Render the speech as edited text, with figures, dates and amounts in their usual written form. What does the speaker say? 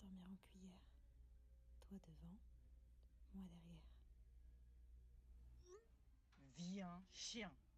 dormir en cuillère. Toi devant, moi derrière. Viens, chien.